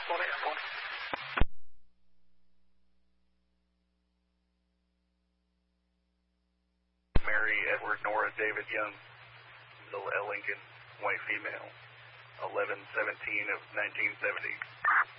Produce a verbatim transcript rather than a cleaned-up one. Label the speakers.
Speaker 1: Morning, morning.
Speaker 2: Mary Edward Nora David Young, Little L. Lincoln, white female, eleven seventeen of nineteen seventy.